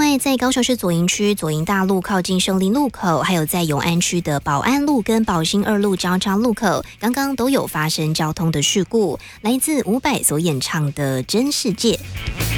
外，在高雄市左营区左营大路靠近胜利路口，还有在永安区的保安路跟保兴二路交叉路口，刚刚都有发生交通的事故。来自伍佰所演唱的《真世界》。